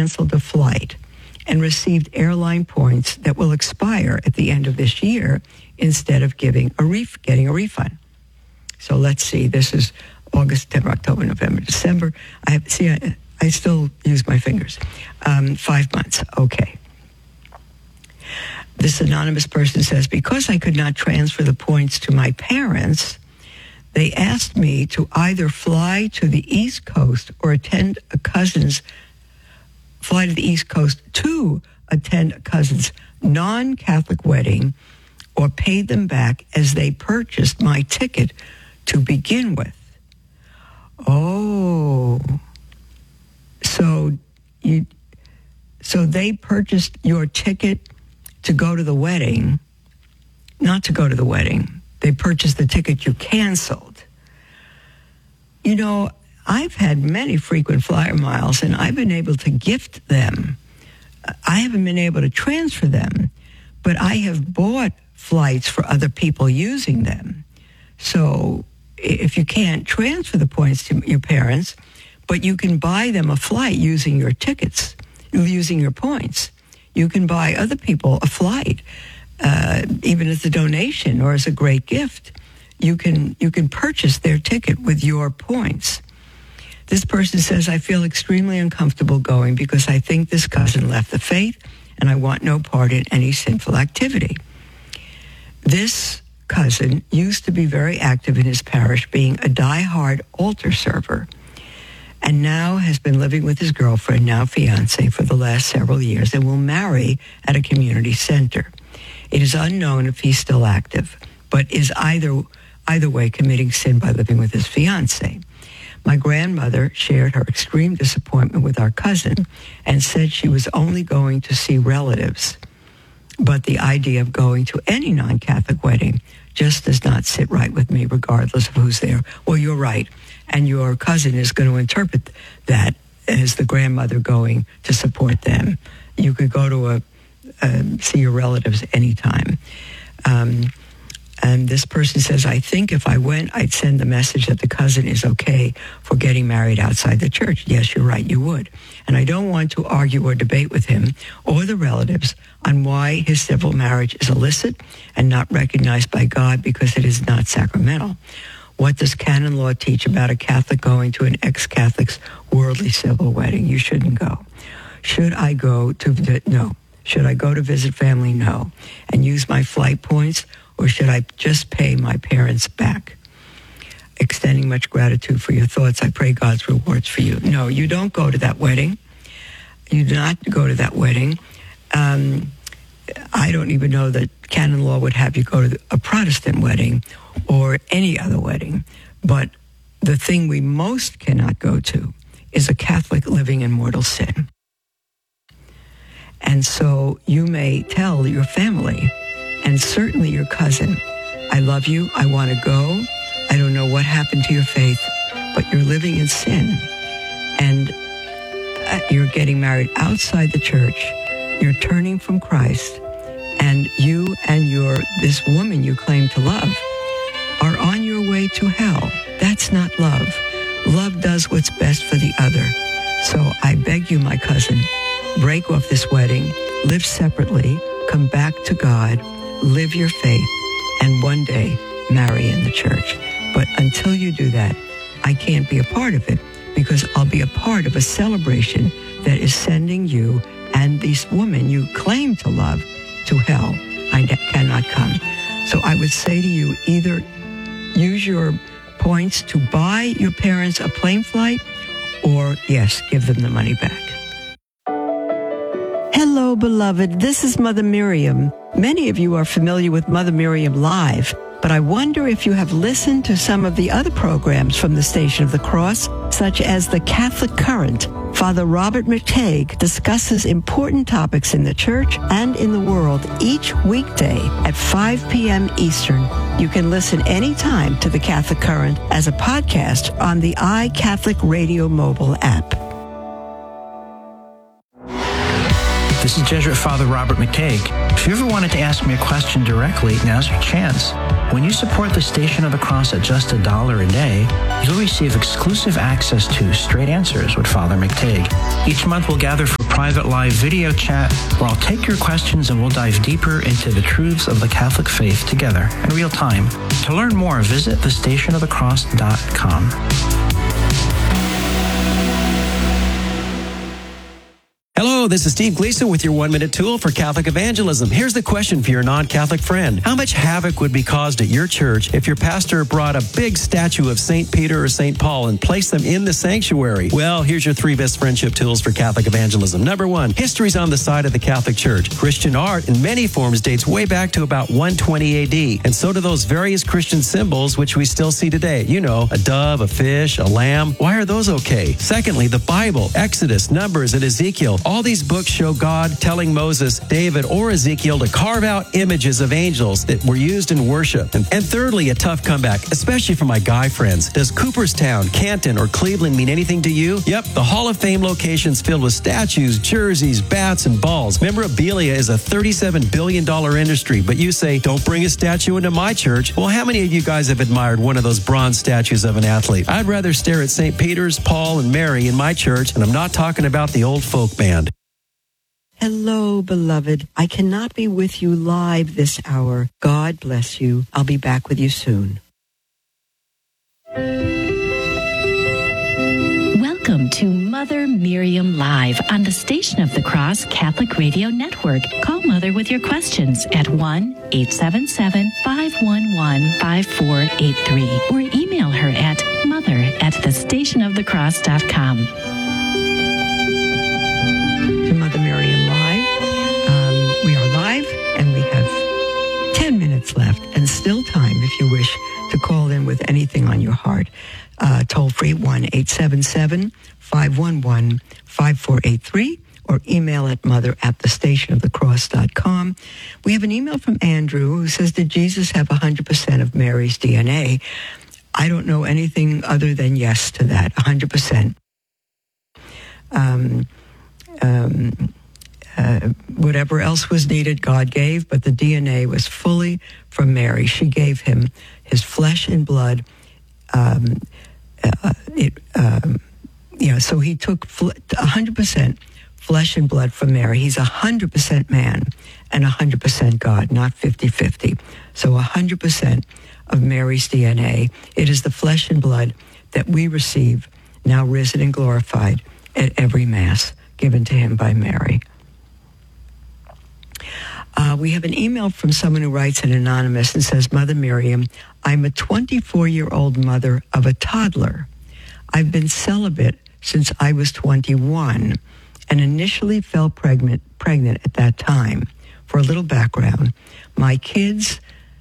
canceled a flight and received airline points that will expire at the end of this year instead of getting a refund. So let's see, this is August, September, October, November, December. I still use my fingers. 5 months, okay. This anonymous person says, because I could not transfer the points to my parents, they asked me to either fly to the East Coast or attend a cousin's non-Catholic wedding, or pay them back as they purchased my ticket to begin with. Oh, so they purchased your ticket to go to the wedding, not to go to the wedding. They purchased the ticket you canceled. You know, I've had many frequent flyer miles, and I've been able to gift them. I haven't been able to transfer them, but I have bought flights for other people using them. So if you can't transfer the points to your parents, but you can buy them a flight using your tickets, using your points. You can buy other people a flight, even as a donation or as a great gift. You can purchase their ticket with your points. This person says, I feel extremely uncomfortable going because I think this cousin left the faith and I want no part in any sinful activity. This cousin used to be very active in his parish, being a die-hard altar server, and now has been living with his girlfriend, now fiancé, for the last several years and will marry at a community center. It is unknown if he's still active, but is either way committing sin by living with his fiancé. My grandmother shared her extreme disappointment with our cousin and said she was only going to see relatives. But the idea of going to any non-Catholic wedding just does not sit right with me, regardless of who's there. Well, you're right. And your cousin is going to interpret that as the grandmother going to support them. You could go to see your relatives anytime. And this person says, I think if I went, I'd send the message that the cousin is okay for getting married outside the church. Yes, you're right, you would. And I don't want to argue or debate with him or the relatives on why his civil marriage is illicit and not recognized by God because it is not sacramental. What does canon law teach about a Catholic going to an ex-Catholic's worldly civil wedding? You shouldn't go. Should I go to, no. Should I go to visit family? No. And use my flight points? Or should I just pay my parents back? Extending much gratitude for your thoughts. I pray God's rewards for you. No, you don't go to that wedding. You do not go to that wedding. I don't even know that canon law would have you go to a Protestant wedding or any other wedding. But the thing we most cannot go to is a Catholic living in mortal sin. And so you may tell your family, and certainly your cousin, I love you, I want to go, I don't know what happened to your faith, but you're living in sin, and you're getting married outside the church, you're turning from Christ, and you and this woman you claim to love are on your way to hell. That's not love. Love does what's best for the other. So I beg you, my cousin, break off this wedding, live separately, come back to God, live your faith, and one day marry in the church. But until you do that, I can't be a part of it because I'll be a part of a celebration that is sending you and this woman you claim to love to hell. I cannot come. So I would say to you, either use your points to buy your parents a plane flight or, yes, give them the money back. Hello, beloved. This is Mother Miriam. Many of you are familiar with Mother Miriam Live, but I wonder if you have listened to some of the other programs from the Station of the Cross, such as The Catholic Current. Father Robert McTague discusses important topics in the church and in the world each weekday at 5 p.m. Eastern. You can listen anytime to The Catholic Current as a podcast on the iCatholic Radio mobile app. This is Jesuit Father Robert McTague. If you ever wanted to ask me a question directly, now's your chance. When you support the Station of the Cross at just $1 a day, you'll receive exclusive access to Straight Answers with Father McTague. Each month we'll gather for private live video chat where I'll take your questions and we'll dive deeper into the truths of the Catholic faith together in real time. To learn more, visit thestationofthecross.com. Hello, this is Steve Gleason with your 1-minute tool for Catholic evangelism. Here's the question for your non-Catholic friend. How much havoc would be caused at your church if your pastor brought a big statue of St. Peter or St. Paul and placed them in the sanctuary? Well, here's your 3 best friendship tools for Catholic evangelism. Number 1, history's on the side of the Catholic Church. Christian art in many forms dates way back to about 120 AD, and so do those various Christian symbols which we still see today. You know, a dove, a fish, a lamb. Why are those okay? Secondly, the Bible, Exodus, Numbers, and Ezekiel. All these books show God telling Moses, David, or Ezekiel to carve out images of angels that were used in worship. And thirdly, a tough comeback, especially for my guy friends. Does Cooperstown, Canton, or Cleveland mean anything to you? Yep, the Hall of Fame location's filled with statues, jerseys, bats, and balls. Memorabilia is a $37 billion industry, but you say, don't bring a statue into my church. Well, how many of you guys have admired one of those bronze statues of an athlete? I'd rather stare at St. Peter's, Paul, and Mary in my church, and I'm not talking about the old folk band. Hello, beloved. I cannot be with you live this hour. God bless you. I'll be back with you soon. Welcome to Mother Miriam Live on the Station of the Cross Catholic Radio Network. Call Mother with your questions at 1-877-511-5483 or email her at mother@thestationofthecross.com. To Mother Miriam Live. We are live and we have 10 minutes left and still time if you wish to call in with anything on your heart. Toll free 1-877-511-5483 or email at mother@thestationofthecross.com. We have an email from Andrew who says, did Jesus have 100% of Mary's DNA? I don't know anything other than yes to that, 100%. Whatever else was needed, God gave, but the DNA was fully from Mary. She gave him his flesh and blood. So he took 100% flesh and blood from Mary. He's 100% man and 100% God, not 50-50. So 100% of Mary's DNA. It is the flesh and blood that we receive, now risen and glorified, at every Mass given to him by Mary. We have an email from someone who writes in anonymous and says, Mother Miriam, I'm a 24-year-old mother of a toddler. I've been celibate since I was 21 and initially fell pregnant at that time. For a little background, my kids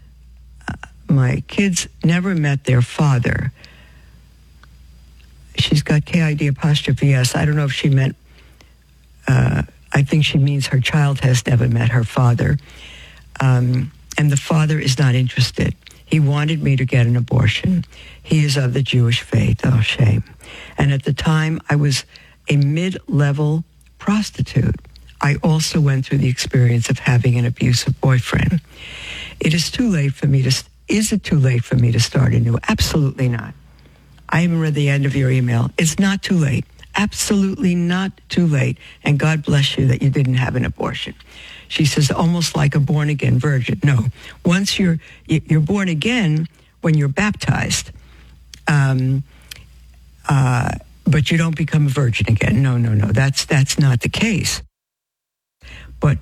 never met their father. She's got KID''S. I don't know if she meant, I think she means her child has never met her father. And the father is not interested. He wanted me to get an abortion. He is of the Jewish faith. Oh, shame. And at the time, I was a mid-level prostitute. I also went through the experience of having an abusive boyfriend. Is it too late for me to start anew? Absolutely not. I haven't read the end of your email. It's not too late. Absolutely not too late. And God bless you that you didn't have an abortion. She says, almost like a born-again virgin. No. Once you're born again when you're baptized, but you don't become a virgin again. No. That's not the case. But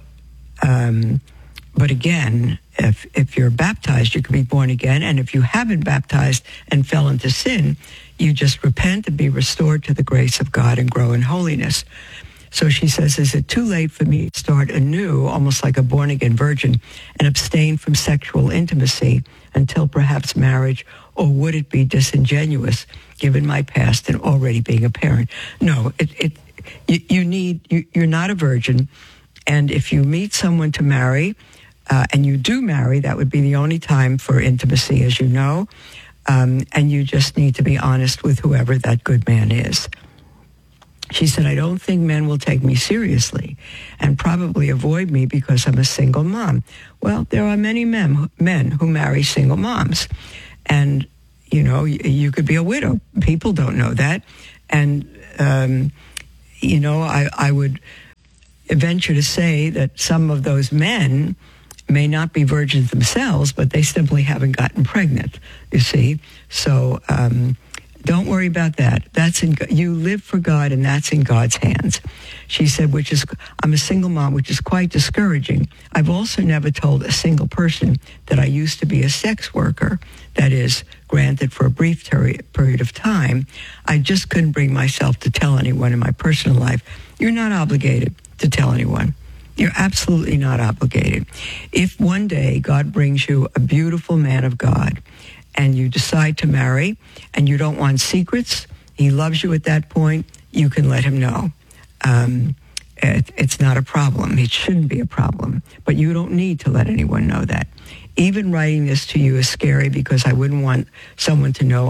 again, if you're baptized, you can be born again. And if you haven't baptized and fell into sin, you just repent and be restored to the grace of God and grow in holiness. So she says, is it too late for me to start anew, almost like a born-again virgin, and abstain from sexual intimacy until perhaps marriage, or would it be disingenuous, given my past and already being a parent? No, you're not a virgin, and if you meet someone to marry, and you do marry, that would be the only time for intimacy, as you know, and you just need to be honest with whoever that good man is. She said, I don't think men will take me seriously and probably avoid me because I'm a single mom. Well, there are many men who marry single moms. And, you could be a widow. People don't know that. And, I would venture to say that some of those men may not be virgins themselves, but they simply haven't gotten pregnant, you see. So don't worry about that. You live for God, and that's in God's hands. She said, I'm a single mom, which is quite discouraging. I've also never told a single person that I used to be a sex worker, that is, granted for a brief period of time. I just couldn't bring myself to tell anyone in my personal life. You're not obligated to tell anyone. You're absolutely not obligated. If one day God brings you a beautiful man of God and you decide to marry and you don't want secrets, he loves you at that point, you can let him know. It's not a problem. It shouldn't be a problem. But you don't need to let anyone know that. Even writing this to you is scary because I wouldn't want someone to know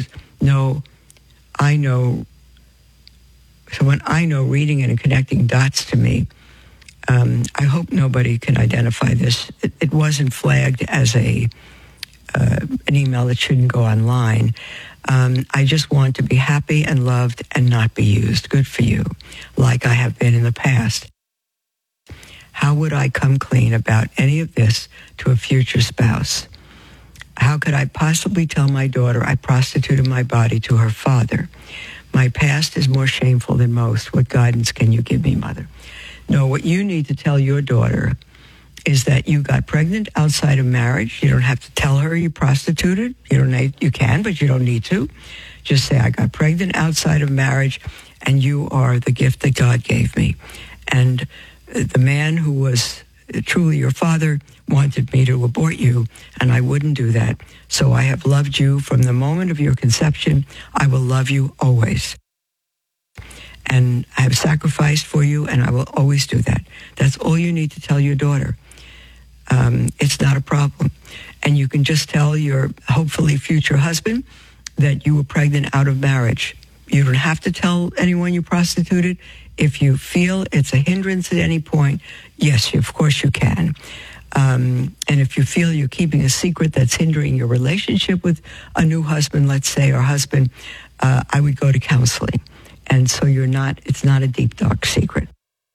someone I know reading and connecting dots to me. I hope nobody can identify this. It wasn't flagged as an email that shouldn't go online. I just want to be happy and loved and not be used. Good for you, like I have been in the past. How would I come clean about any of this to a future spouse? How could I possibly tell my daughter I prostituted my body to her father? My past is more shameful than most. What guidance can you give me, Mother? No, what you need to tell your daughter is that you got pregnant outside of marriage. You don't have to tell her you prostituted. You can, but you don't need to. Just say, I got pregnant outside of marriage, and you are the gift that God gave me. And the man who was truly your father wanted me to abort you, and I wouldn't do that. So I have loved you from the moment of your conception. I will love you always. And I have sacrificed for you, and I will always do that. That's all you need to tell your daughter. It's not a problem. And you can just tell your hopefully future husband that you were pregnant out of marriage. You don't have to tell anyone you prostituted. If you feel it's a hindrance at any point, yes, of course you can. And if you feel you're keeping a secret that's hindering your relationship with a new husband, let's say, or husband, I would go to counseling. And so it's not a deep, dark secret.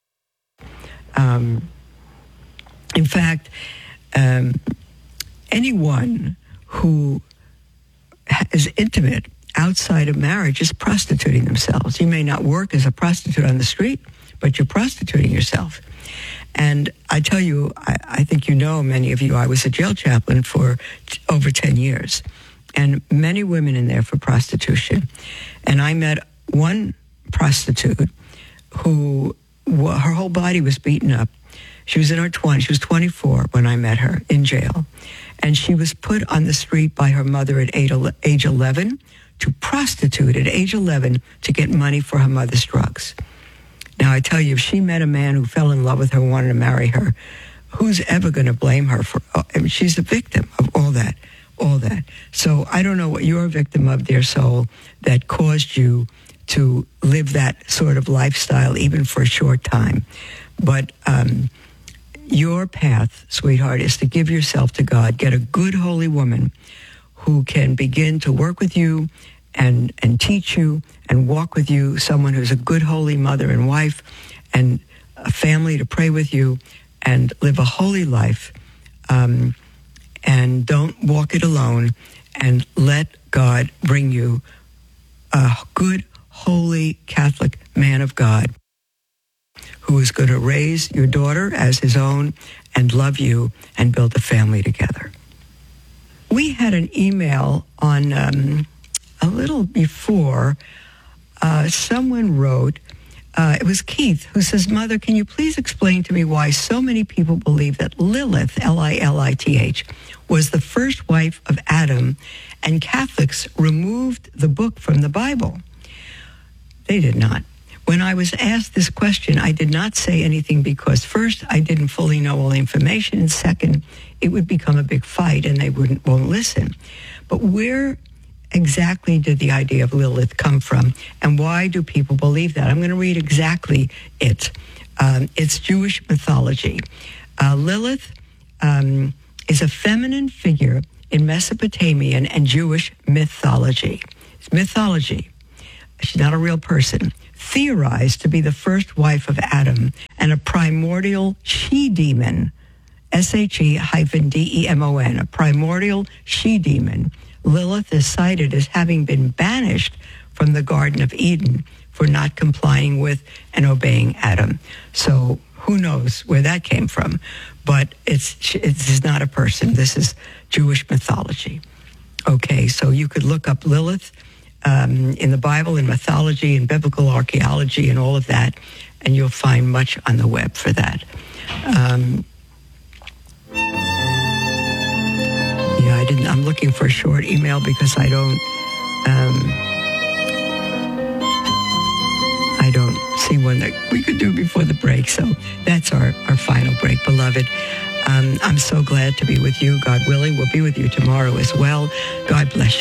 In fact, anyone who is intimate outside of marriage is prostituting themselves. You may not work as a prostitute on the street, but you're prostituting yourself. And I tell you, I think you know, many of you, I was a jail chaplain for over 10 years, and many women in there for prostitution. And I met one prostitute who, her whole body was beaten up. She was in her 20s. She was 24 when I met her in jail. And she was put on the street by her mother at age 11 to prostitute at age 11 to get money for her mother's drugs. Now, I tell you, if she met a man who fell in love with her and wanted to marry her, who's ever going to blame her for? I mean, she's a victim of all that. So I don't know what you're a victim of, dear soul, that caused you to live that sort of lifestyle, even for a short time. But your path, sweetheart, is to give yourself to God. Get a good, holy woman who can begin to work with you and teach you and walk with you, someone who's a good, holy mother and wife and a family to pray with you and live a holy life. And don't walk it alone, and let God bring you a good, holy Catholic man of God who is going to raise your daughter as his own and love you and build a family together. We had an email on a little before. Someone wrote, it was Keith, who says, Mother, can you please explain to me why so many people believe that Lilith, Lilith, was the first wife of Adam, and Catholics removed the book from the Bible? They did not. When I was asked this question, I did not say anything because, first, I didn't fully know all the information, and second, it would become a big fight and they won't listen. But where exactly did the idea of Lilith come from, and why do people believe that? I'm going to read exactly it. It's Jewish mythology. Lilith is a feminine figure in Mesopotamian and Jewish mythology. It's mythology. she's not a real person, theorized to be the first wife of Adam and a primordial she-demon, SHE-DEMON, a primordial she-demon. Lilith is cited as having been banished from the Garden of Eden for not complying with and obeying Adam. So who knows where that came from? But it's not a person. This is Jewish mythology. Okay, so you could look up Lilith in the Bible, in mythology, in biblical archaeology, and all of that, and you'll find much on the web for that. I'm looking for a short email because I don't see one that we could do before the break. So that's our final break, beloved. I'm so glad to be with you. God willing, we'll be with you tomorrow as well. God bless you.